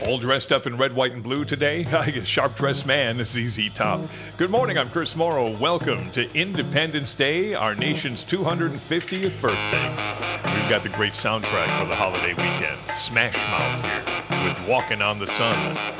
All dressed up in red, white, and blue today? Sharp-dressed man, ZZ Top. Good morning, I'm Chris Morrow. Welcome to Independence Day, our nation's 250th birthday. We've got the great soundtrack for the holiday weekend. Smash Mouth here with Walking on the Sun.